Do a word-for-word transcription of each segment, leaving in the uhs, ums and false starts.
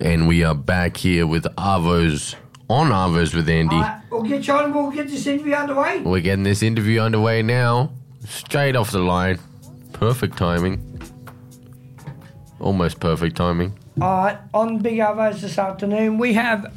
And we are back here with Arvos, on Arvos with Andy. Uh, we'll get you on, we'll get this interview underway. We're getting this interview underway now. Straight off the line. Perfect timing. Almost perfect timing. All right, on Big Arvos this afternoon, we have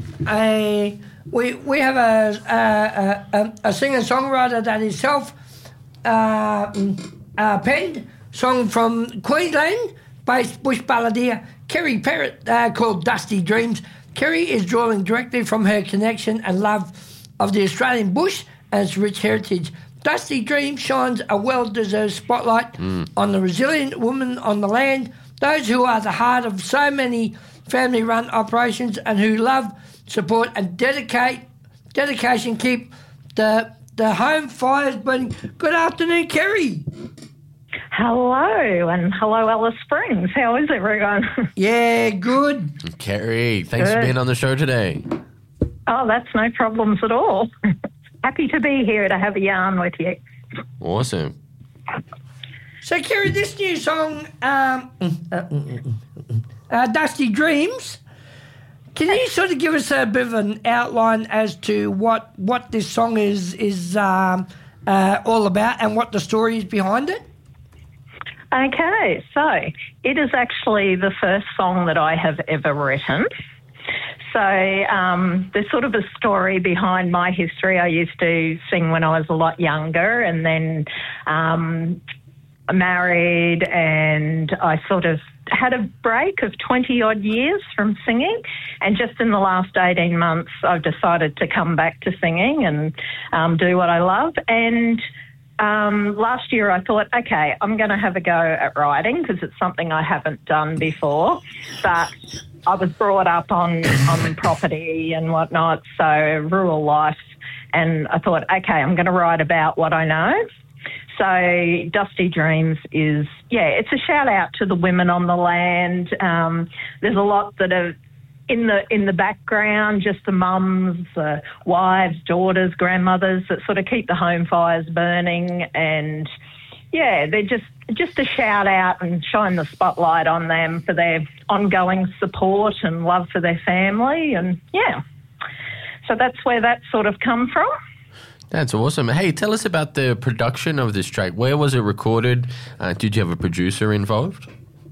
a we we have a a, a, a singer-songwriter that is self uh, uh, penned song from Queensland based bush balladeer Kerry Perrott uh, called Dusty Dreams. Kerry is drawing directly from her connection and love of the Australian bush and its rich heritage. Dusty Dreams shines a well-deserved spotlight mm. on the resilient woman on the land, those who are the heart of so many family-run operations and who love, support and dedicate dedication keep the the home fires burning. Good afternoon, Kerry. Hello, and hello, Alice Springs. How is everyone? Yeah, good. Kerry, thanks good. for being on the show today. Oh, that's no problems at all. Happy to be here to have a yarn with you. Awesome. So, Kerry, this new song, um, uh, uh, Dusty Dreams, can you sort of give us a bit of an outline as to what, what this song is is um, uh, all about and what the story is behind it? Okay, so it is actually the first song that I have ever written. So um, there's sort of a story behind my history. I used to sing when I was a lot younger, and then um, married, and I sort of had a break of twenty-odd years from singing, and just in the last eighteen months I've decided to come back to singing and um, do what I love. And Um, last year I thought, okay, I'm going to have a go at writing because it's something I haven't done before, but I was brought up on, on property and whatnot, so rural life, and I thought, okay, I'm going to write about what I know. So Dusty Dreams is, yeah, it's a shout out to the women on the land. Um, there's a lot that are in the in the background, just the mums, uh, wives, daughters, grandmothers that sort of keep the home fires burning, and yeah, they're just just a shout out and shine the spotlight on them for their ongoing support and love for their family, and yeah, so that's where that sort of come from. That's awesome. Hey, tell us about the production of this track. Where was it recorded? Uh, did you have a producer involved?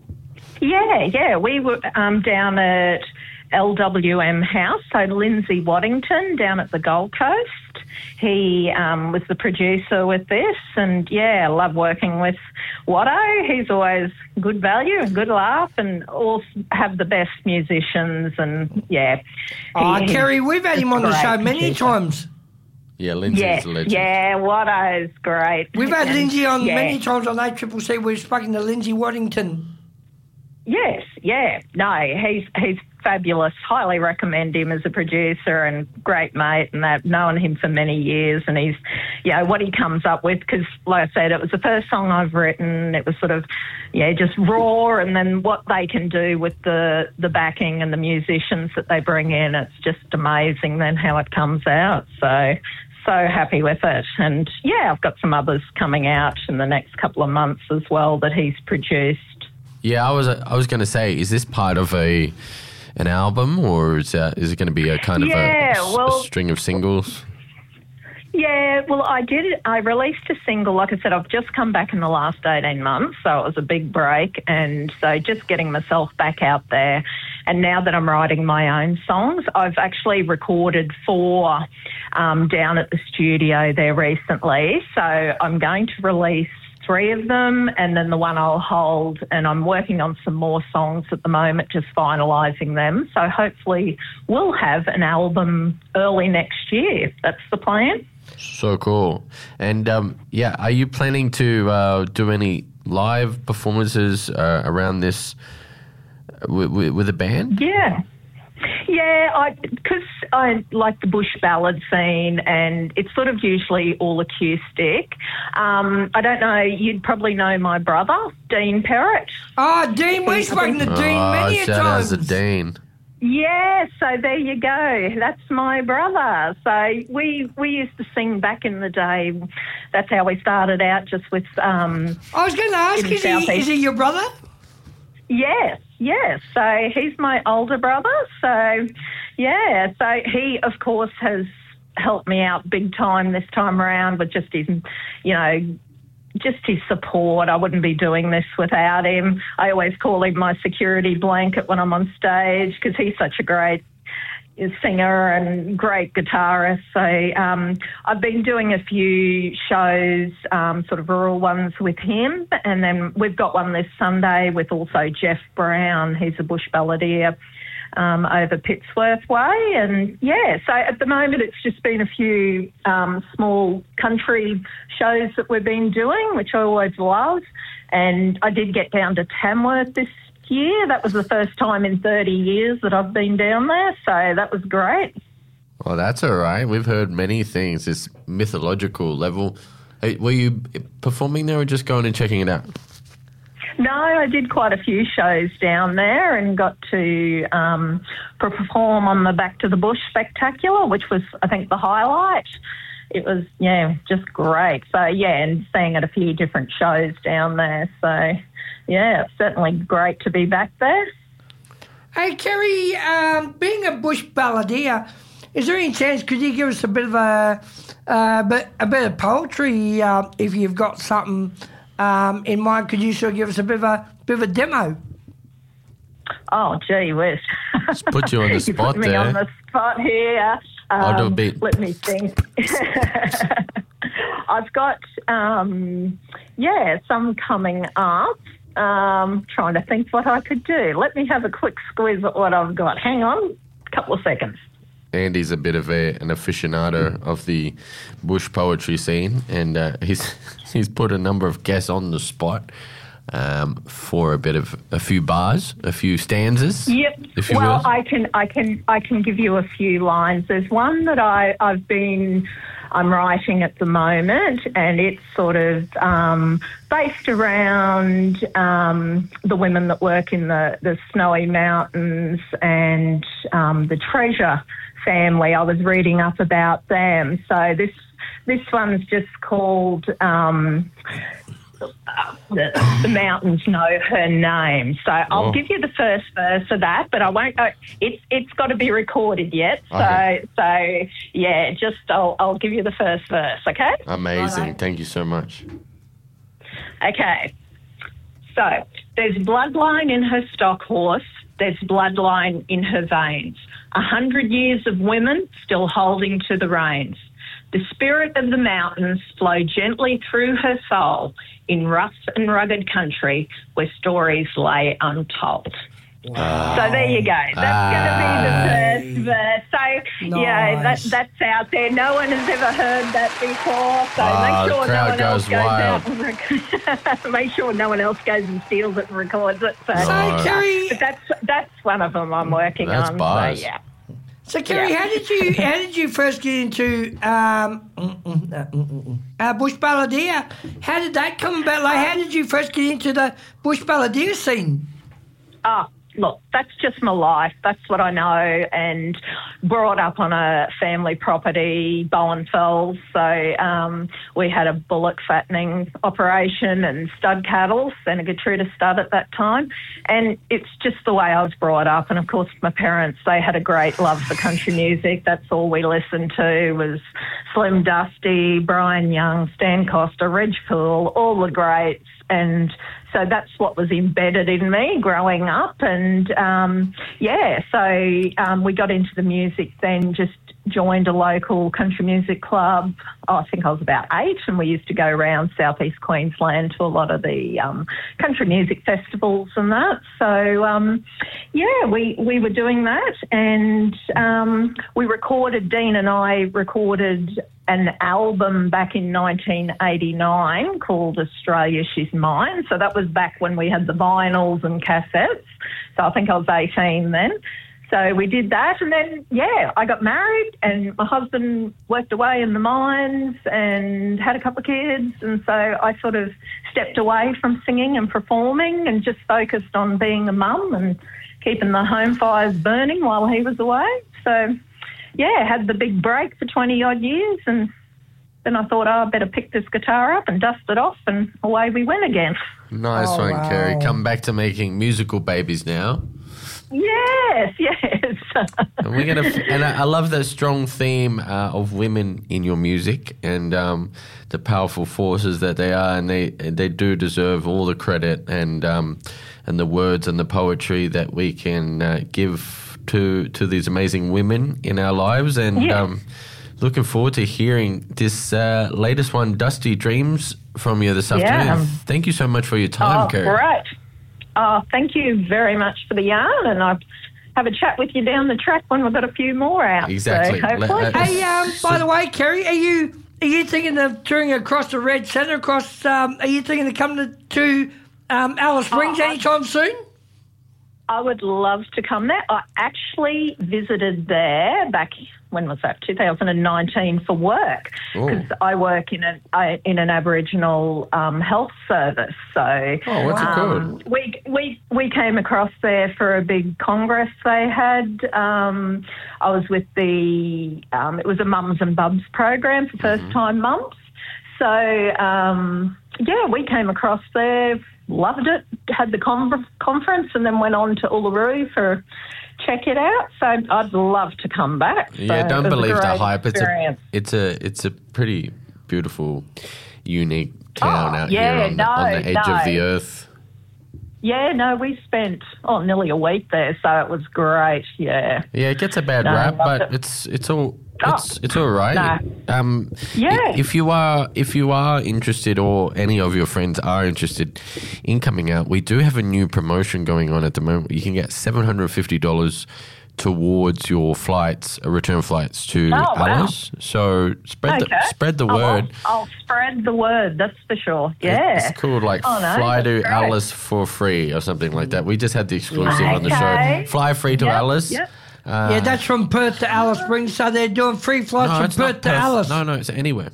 Yeah, yeah, we were um, down at L W M House, so Lindsay Waddington down at the Gold Coast. He um, was the producer with this, and yeah, I love working with Watto. He's always good value and good laugh, and all have the best musicians, and yeah. Oh, he, Kerry, we've had him on the show many producer. times. Yeah, Lindsay's yeah, a legend. Yeah, Watto's great. We've had and, Lindsay on yeah. many times on A C C C. We've spoken to Lindsay Waddington. Yes, yeah. No, he's he's fabulous. Highly recommend him as a producer and great mate, and I've known him for many years, and he's, you know, what he comes up with, because like I said, it was the first song I've written. It was sort of, yeah, just raw, and then what they can do with the, the backing and the musicians that they bring in, it's just amazing then how it comes out. So, so happy with it. And yeah, I've got some others coming out in the next couple of months as well that he's produced. Yeah, I was I was going to say, is this part of a an album, or is that, is it going to be a kind of yeah, a, well, a string of singles? Yeah, well, I did. I released a single. Like I said, I've just come back in the last eighteen months, so it was a big break, and so just getting myself back out there. And now that I'm writing my own songs, I've actually recorded four um, down at the studio there recently. So I'm going to release three of them, and then the one I'll hold, and I'm working on some more songs at the moment, just finalising them. So hopefully we'll have an album early next year. That's the plan. So cool. And um, yeah, are you planning to uh, do any live performances uh, around this with, with, with a band? Yeah. Yeah, I because I like the bush ballad scene, and it's sort of usually all acoustic. Um, I don't know, you'd probably know my brother, Dean Perrott. Oh, Dean, we've spoken to Dean oh, many a shout times. out to Dean. Yeah, so there you go. That's my brother. So we we used to sing back in the day. That's how we started out, just with... Um, I was going to ask, is he, is he your brother? Yes, yeah, so he's my older brother. So, yeah, so he, of course, has helped me out big time this time around with just his, you know, just his support. I wouldn't be doing this without him. I always call him my security blanket when I'm on stage because he's such a great singer and great guitarist. So um, I've been doing a few shows, um, sort of rural ones with him, and then we've got one this Sunday with also Jeff Brown. He's a bush balladeer um, over Pittsworth Way. And, yeah, so at the moment it's just been a few um, small country shows that we've been doing, which I always love. And I did get down to Tamworth this year. That was the first time in thirty years that I've been down there, so that was great. Well, that's all right. We've heard many things, this mythological level. Hey, were you performing there or just going and checking it out? No, I did quite a few shows down there and got to um, perform on the Back to the Bush Spectacular, which was, I think, the highlight. It was, yeah, just great. So, yeah, and staying at a few different shows down there. So, yeah, it's certainly great to be back there. Hey, Kerry, um, being a bush balladeer, is there any chance, could you give us a bit of a, uh, bit, a bit of poetry uh, if you've got something um, in mind? Could you sort of give us a bit of a, bit of a demo? Oh, gee whiz. Just put you on the spot you put me there. on the spot here. Um, I'll do a beat. Let me think. I've got, um, yeah, some coming up. Um, trying to think what I could do. Let me have a quick squeeze at what I've got. Hang on, a couple of seconds. Andy's a bit of a, an aficionado of the bush poetry scene, and uh, he's he's put a number of guests on the spot um, for a bit of a few bars, a few stanzas. Yep. If you well, will. I can I can I can give you a few lines. There's one that I I've been. I'm writing at the moment, and it's sort of um, based around um, the women that work in the, the snowy mountains and um, the Treasure family. I was reading up about them. So this this one's just called um, the, the Mountains Know Her Name. So I'll Oh. give you the first verse of that, but I won't. Uh, it's it's got to be recorded yet. So Okay. so yeah, just I'll I'll give you the first verse. Okay. Amazing. Alright. Thank you so much. Okay. So there's bloodline in her stock horse. There's bloodline in her veins. A hundred years of women still holding to the reins. The spirit of the mountains flow gently through her soul in rough and rugged country where stories lay untold. Wow. So there you go. That's going to be the first verse. So, yeah, that, Nice. that's out there. No one has ever heard that before. So Ah, make the sure no crowd one else goes goes wild. out and rec- make sure no one else goes and steals it and records it. So, So, Right. Kerry, but that's that's one of them I'm working That's on. bars. So yeah. so Kerry, Yeah. how did you how did you first get into um, mm, mm, uh, mm, mm, mm, uh, bush balladeer? How did that come about? Like, how did you first get into the bush balladeer scene? Oh, look, that's just my life. That's what I know, and brought up on a family property, Bowen Fells. So um, we had a bullock fattening operation and stud cattle, Senegatrida stud at that time. And it's just the way I was brought up. And, of course, my parents, they had a great love for country music. That's all we listened to was Slim Dusty, Brian Young, Stan Costa, Reg Poole, all the greats. And so that's what was embedded in me growing up. And, um, yeah, so um, we got into the music then, just joined a local country music club. Oh, I think I was about eight, and we used to go around southeast Queensland to a lot of the um, country music festivals and that. So, um, yeah, we, we were doing that, and um, we recorded, Dean and I recorded an album back in nineteen eighty-nine called Australia She's Mine. So that was back when we had the vinyls and cassettes. So I think I was eighteen then. So we did that, and then, yeah, I got married, and my husband worked away in the mines and had a couple of kids, and so I sort of stepped away from singing and performing and just focused on being a mum and keeping the home fires burning while he was away. So, yeah, had the big break for twenty-odd years, and then I thought, oh, I better pick this guitar up and dust it off, and away we went again. Nice Oh, one, wow. Kerry. Come back to making musical babies now. Yes, yes. And we're gonna, and I, I love the strong theme uh, of women in your music and um, the powerful forces that they are, and they they do deserve all the credit and um, and the words and the poetry that we can uh, give to to these amazing women in our lives. And Yeah. um, looking forward to hearing this uh, latest one, Dusty Dreams, from you this afternoon. Yeah. Thank you so much for your time, Oh, Kerry. great. Oh, thank you very much for the yarn, and I'll have a chat with you down the track when we've got a few more out. Exactly. So hopefully. Let- uh, Hey, um, by the way, Kerry, are you are you thinking of touring across the Red Centre? Across, um, are you thinking of coming to, to um, Alice Springs Oh, I- anytime soon? I would love to come there. I actually visited there back, when was that, two thousand nineteen for work, Oh. because I work in an I, in an Aboriginal um, health service. So Oh, what's it um, called? we we we came across there for a big congress they had. Um, I was with the um, it was a mums and bubs program for first time mums. So um, yeah, we came across there. Loved it, had the con- conference, and then went on to Uluru for check it out. So I'd love to come back. Yeah, So don't it was a believe the great hype. It's a, experience. it's a it's a pretty beautiful, unique town Oh, out yeah, here on, the, no, on the edge no. of the earth. Yeah, no, we spent oh nearly a week there, so it was great. Yeah, Yeah, it gets a bad No, I rap, loved but it. it's it's all Oh, it's it's all right. Um, Yeah. i- If you are if you are interested, or any of your friends are interested in coming out, we do have a new promotion going on at the moment. You can get seven hundred fifty dollars towards your flights, uh, return flights to Oh, wow. Alice. So spread okay. the spread the Oh, word. I'll, I'll spread the word. That's for sure. Yeah, It's called like Oh, no, Fly to that's great. Alice for free or something like that. We just had the exclusive on the show. Okay. Fly free to Yep, Alice. yep. Uh, Yeah, that's from Perth to Alice Springs, so they're doing free flights no, from it's Perth not to Perth. Alice. No, no, it's anywhere.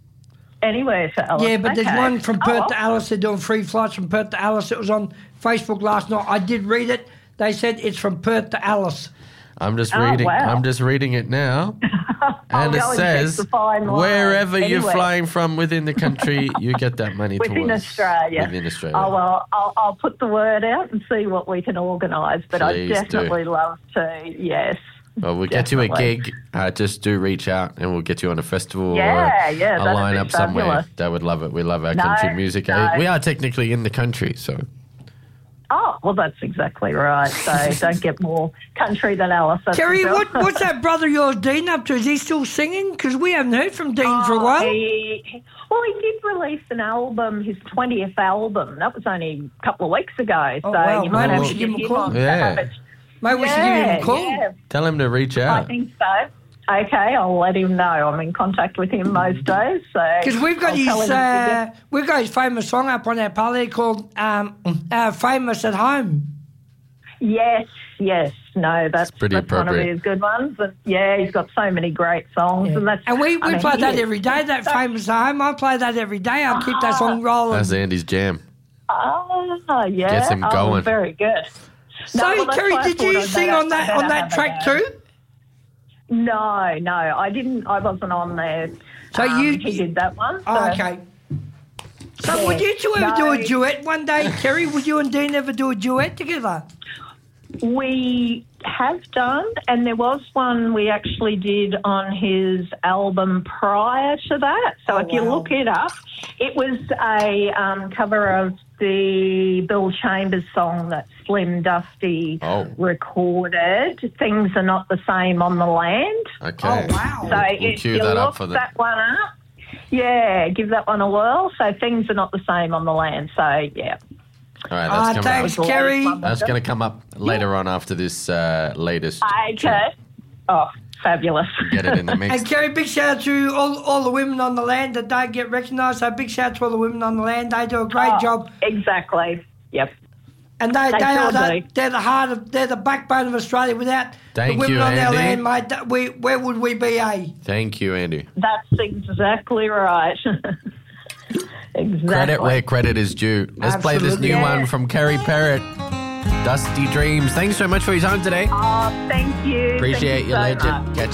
Anyway, for Alice. Yeah, but there's Okay. one from Oh, Perth well. to Alice. They're doing free flights from Perth to Alice. It was on Facebook last night. I did read it. They said it's from Perth to Alice. I'm just Oh, reading. wow. I'm just reading it now, I'll and it go and check says the fine line. wherever you're Anyway. flying from within the country, you get that money Within towards Australia. Within Australia. Oh, well, I'll, I'll put the word out and see what we can organise. But Please I'd do. definitely love to, yes. Well, we'll get you a Definitely. gig. Uh, just do reach out, and we'll get you on a festival Yeah, or yeah, a that'd be lineup somewhere. fabulous. They would love it. We love our No, country music. no. We are technically in the country, so Oh, well, that's exactly right. So don't get more country than Alice. that's Terry, for sure. what, what's that brother of yours, Dean, up to? Is he still singing? Because we haven't heard from Dean for a Oh, while. He, he- well, he did release an album, his twentieth album. That was only a couple of weeks ago. Oh, so wow. you might Maybe have we to should give give him a him call. on to Yeah. have it. Maybe we should give him a Yeah, call. yeah. tell him to reach I out. think so. Okay, I'll let him know. I'm in contact with him most days. So Because we've got I'll his tell him to uh, get- we've got his famous song up on our party called um, uh, "Famous at Home." Yes, yes. No, that's, pretty that's one of appropriate. his good ones. And yeah, he's got so many great songs, and that's And we, I we mean, play he that is- every day. That "Famous at Home," I play that every day. I'll keep that song rolling. That's Andy's jam. Ah, yeah. Gets him Oh, going. very good. So, No, well, that's Terry, why I did thought you I'd sing better- on that better on that have a track go. too? No, no, I didn't. I wasn't on there. So Um, you- he did that one. Oh, so- okay. So Yeah. would you two ever do a No. duet one day, Terry? Would you and Dean ever do a duet together? We have done, and there was one we actually did on his album prior to that. So Oh, if you wow. look it up, it was a um, cover of the Bill Chambers song that Slim Dusty Oh. recorded. Things Are Not the Same on the Land. Okay. Oh, wow. So We'll, we'll if cue you that look up for them. that one up, yeah, give that one a whirl. So Things Are Not the Same on the Land. So yeah. All right, Ah, that's coming thanks, up. Kerry. That's going to come up later on after this uh, latest. Okay. Oh, fabulous. Get it in the mix. And Kerry, big shout out to all, all the women on the land that don't get recognised. So big shout out to all the women on the land. They do a great Oh, job. Exactly. Yep. And they, They they are sure the, do. they're the heart of, they're the backbone of Australia. Without Thank the women you, on our Andy. land, mate, that- we, where would we be, eh? Thank you, Andy. That's exactly right. Exactly. Credit where credit is due. Let's play this Absolutely. new Yeah. one from Kerry Parrott, Dusty Dreams. Thanks so much for your time today. Oh, thank you. Appreciate Thank you your so legend. much. Catch